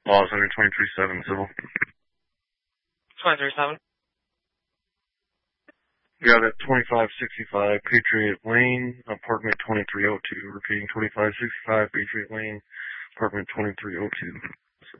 Laws 123.7 civil. 23.7. Got it. 2565 Patriot Lane, apartment 2302. Repeating, 2565 Patriot Lane, apartment 2302.